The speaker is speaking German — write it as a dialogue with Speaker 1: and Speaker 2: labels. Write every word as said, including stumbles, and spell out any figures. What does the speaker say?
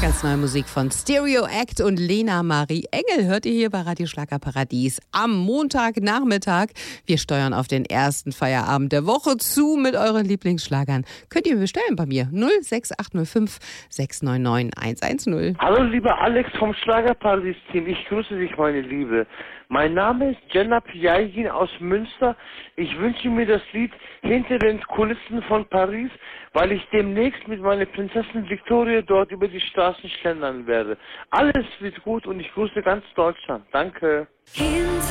Speaker 1: Ganz neue Musik von Stereo Act und Lena Marie Engel hört ihr hier bei Radio Schlagerparadies am Montagnachmittag. Wir steuern auf den ersten Feierabend der Woche zu mit euren Lieblingsschlagern. Könnt ihr bestellen bei mir null sechs acht null fünf sechs neun neun eins eins null.
Speaker 2: Hallo lieber Alex vom Schlagerparadies-Team, ich grüße dich meine Liebe. Mein Name ist Jenna Piyagin aus Münster. Ich wünsche mir das Lied Hinter den Kulissen von Paris, weil ich demnächst mit meiner Prinzessin Victoria dort über die Straßen schlendern werde. Alles wird gut und ich grüße ganz Deutschland. Danke.